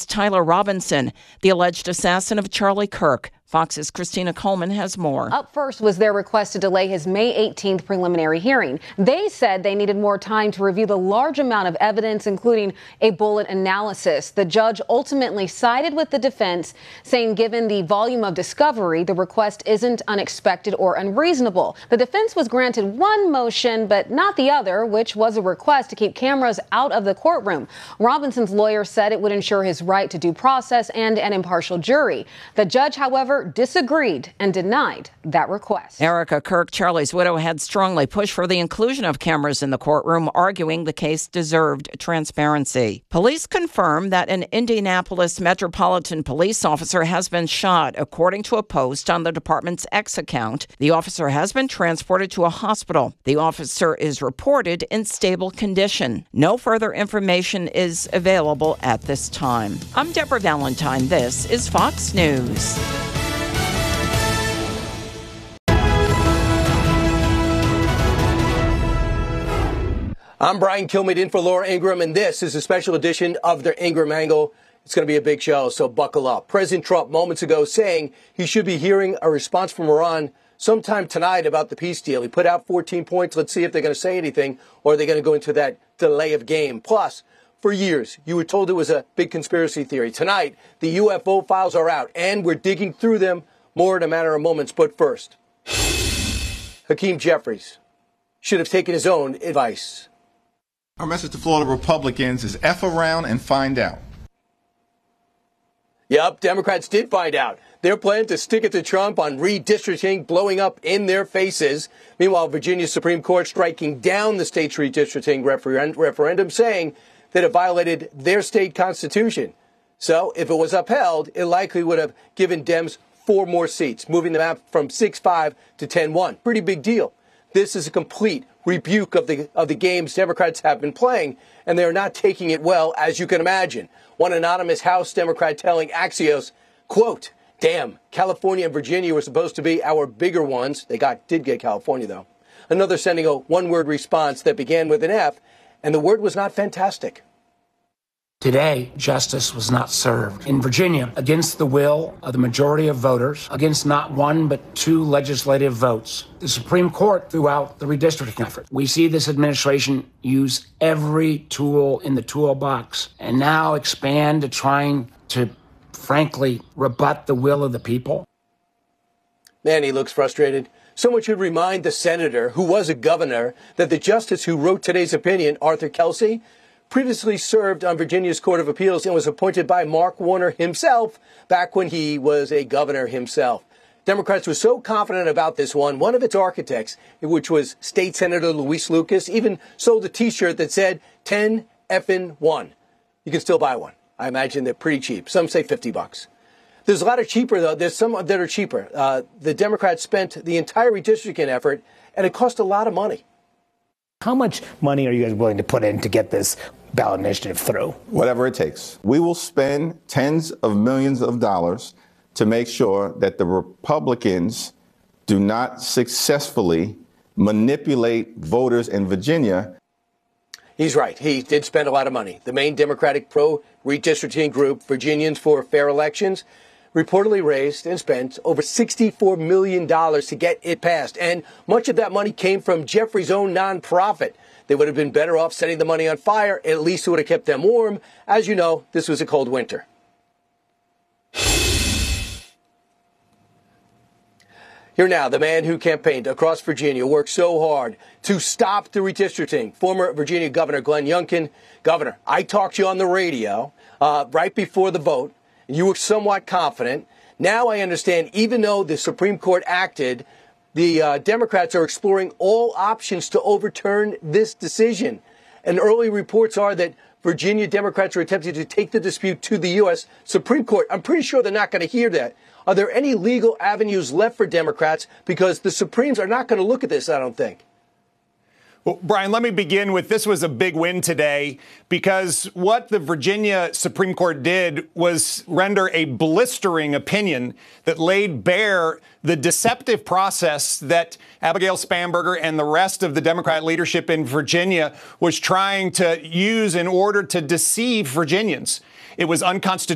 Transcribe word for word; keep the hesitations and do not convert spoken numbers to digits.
Tyler Robinson, the alleged assassin of Charlie Kirk. Fox's Christina Coleman has more. Up first was their request to delay his May eighteenth preliminary hearing. They said they needed more time to review the large amount of evidence, including a bullet analysis. The judge ultimately sided with the defense, saying given the volume of discovery, the request isn't unexpected or unreasonable. The defense was granted one motion, but not the other, which was a request to keep cameras out of the courtroom. Robinson's lawyer said it would ensure his right to due process and an impartial jury. The judge, however, disagreed and denied that request. Erica Kirk, Charlie's widow, had strongly pushed for the inclusion of cameras in the courtroom, arguing the case deserved transparency. Police confirm that an Indianapolis Metropolitan Police officer has been shot, according to a post on the department's X account. The officer has been transported to a hospital. The officer is reported in stable condition. No further information is available at this time. I'm Deborah Valentine. This is Fox News. I'm Brian Kilmeade in for Laura Ingraham, and this is a special edition of the Ingraham Angle. It's going to be a big show, so buckle up. President Trump moments ago saying he should be hearing a response from Iran sometime tonight about the peace deal. He put out fourteen points. Let's see if they're going to say anything, or are they going to go into that delay of game. Plus, for years, you were told it was a big conspiracy theory. Tonight, the U F O files are out, and we're digging through them more in a matter of moments. But first, Hakeem Jeffries should have taken his own advice. Our message to Florida Republicans is F around and find out. Yep, Democrats did find out. Their plan to stick it to Trump on redistricting blowing up in their faces. Meanwhile, Virginia's Supreme Court striking down the state's redistricting referen- referendum, saying that it violated their state constitution. So if it was upheld, it likely would have given Dems four more seats, moving the map from six five to ten one. Pretty big deal. This is a complete rebuke of the of the games Democrats have been playing, and they're not taking it well, as you can imagine. One anonymous House Democrat telling Axios, quote, damn, California and Virginia were supposed to be our bigger ones. They got did get California, though. Another sending a one-word response that began with an F, and the word was not fantastic. Today, justice was not served. In Virginia, against the will of the majority of voters, against not one but two legislative votes, the Supreme Court threw out the redistricting effort. We see this administration use every tool in the toolbox and now expand to trying to, frankly, rebut the will of the people. Man, he looks frustrated. Someone should remind the senator, who was a governor, that the justice who wrote today's opinion, Arthur Kelsey, previously served on Virginia's Court of Appeals and was appointed by Mark Warner himself back when he was a governor himself. Democrats were so confident about this one, one of its architects, which was State Senator Luis Lucas, even sold a T-shirt that said ten effing one. You can still buy one. I imagine they're pretty cheap. Some say fifty bucks. There's a lot of cheaper, though. There's some that are cheaper. Uh, the Democrats spent the entire redistricting effort, and it cost a lot of money. How much money are you guys willing to put in to get this ballot initiative through? Whatever it takes. We will spend tens of millions of dollars to make sure that the Republicans do not successfully manipulate voters in Virginia. He's right. He did spend a lot of money. The main Democratic pro-redistricting group, Virginians for Fair Elections, reportedly raised and spent over sixty-four million dollars to get it passed. And much of that money came from Jeffries' own nonprofit. They would have been better off setting the money on fire. At least it would have kept them warm. As you know, this was a cold winter. Here now, the man who campaigned across Virginia worked so hard to stop the redistricting. Former Virginia Governor Glenn Youngkin. Governor, I talked to you on the radio uh, right before the vote. You were somewhat confident. Now I understand, even though the Supreme Court acted, the uh, Democrats are exploring all options to overturn this decision. And early reports are that Virginia Democrats are attempting to take the dispute to the U S Supreme Court. I'm pretty sure they're not going to hear that. Are there any legal avenues left for Democrats? Because the Supremes are not going to look at this, I don't think. Well, Brian, let me begin with this was a big win today because what the Virginia Supreme Court did was render a blistering opinion that laid bare the deceptive process that Abigail Spanberger and the rest of the Democrat leadership in Virginia was trying to use in order to deceive Virginians. It was unconstitutional.